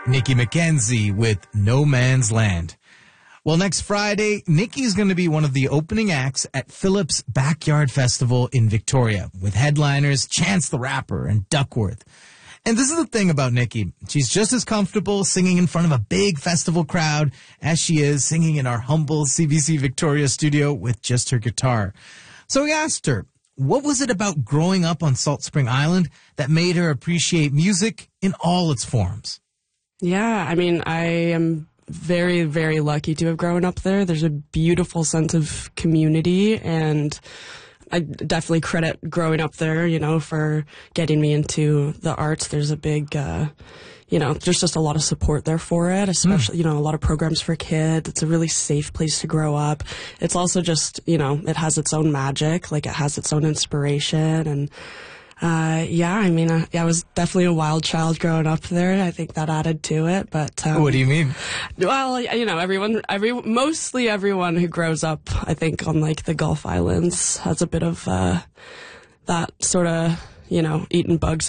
Nikki McKenzie with No Man's Land. Well, next Friday, Nikki's going to be one of the opening acts at Phillips Backyard Festival in Victoria with headliners Chance the Rapper and Duckworth. And this is the thing about Nikki. She's just as comfortable singing in front of a big festival crowd as she is singing in our humble CBC Victoria studio with just her guitar. So we asked her, what was it about growing up on Salt Spring Island that made her appreciate music in all its forms? Yeah, I mean, I am very, very lucky to have grown up there. There's a beautiful sense of community, and I definitely credit growing up there, for getting me into the arts. There's a big, there's just a lot of support there for it, especially, a lot of programs for kids. It's a really safe place to grow up. It's also just, it has its own magic, like it has its own inspiration. And I was definitely a wild child growing up there. I think that added to it, but... what do you mean? Well, mostly everyone who grows up, I think, on, the Gulf Islands has a bit of, that sort of, eating bugs